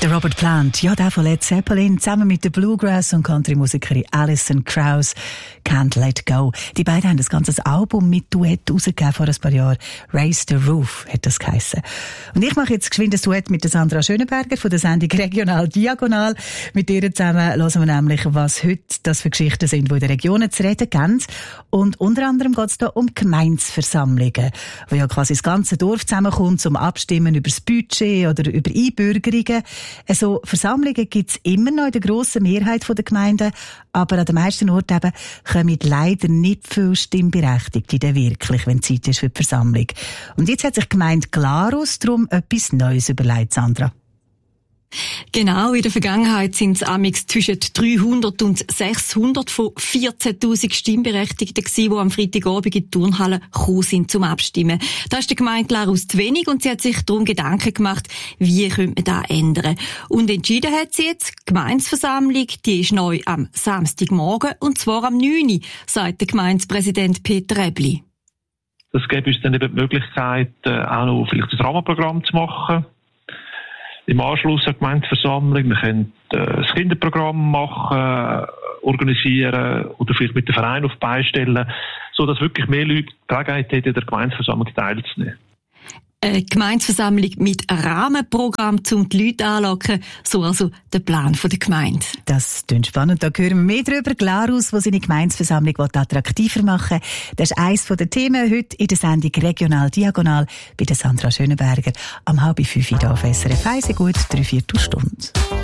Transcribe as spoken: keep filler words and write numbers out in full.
Der Robert Plant, ja, der von Led Zeppelin, zusammen mit der Bluegrass- und Country-Musikerin Alison Krauss, Can't Let Go. Die beiden haben das ganze Album mit Duett rausgegeben vor ein paar Jahren. Raise the Roof hat das geheissen. Und ich mache jetzt geschwind ein Duett mit der Sandra Schönenberger von der Sendung Regional Diagonal. Mit ihr zusammen hören wir nämlich, was heute das für Geschichten sind, die in den Regionen zu reden geben. Und unter anderem geht es da um Gemeindeversammlungen, wo ja quasi das ganze Dorf zusammenkommt, zum Abstimmen über das Budget oder über Einbürgerungen. Also Versammlungen gibt es immer noch in der grossen Mehrheit der Gemeinden, aber an den meisten Orten eben kommen leider nicht viele Stimmberechtigte dann wirklich, wenn Zeit ist für die Versammlung. Und jetzt hat sich die Gemeinde Glarus darum etwas Neues überlegt, Sandra. Genau, in der Vergangenheit sind es amix zwischen dreihundert und sechshundert von vierzehntausend Stimmberechtigten gewesen, die am Freitagabend in die Turnhalle gekommen sind zum Abstimmen. Da ist der Gemeinde Glarus zu wenig und sie hat sich darum Gedanken gemacht, wie könnte man das ändern. Und entschieden hat sie jetzt, die Gemeindeversammlung, die ist neu am Samstagmorgen und zwar am neun Uhr, sagt der Gemeindepräsident Peter Ebli. Das gäbe uns dann eben die Möglichkeit, auch noch vielleicht ein Rahmenprogramm zu machen. Im Anschluss an die Gemeindeversammlung. Wir können äh, das Kinderprogramm machen, organisieren oder vielleicht mit dem Verein auf die Beine stellen, sodass wirklich mehr Leute die Gelegenheit hätten, in der Gemeindeversammlung teilzunehmen. Eine Gemeindeversammlung mit Rahmenprogramm, um die Leute anzulocken. So also der Plan der Gemeinde. Das klingt spannend. Da hören wir mehr darüber. Glarus, wo seine Gemeindeversammlung attraktiver machen will. Das ist eines der Themen heute in der Sendung Regional Diagonal bei der Sandra Schönenberger am halb fünf hier auf S R F eins. Gut, drei Viertelstunde.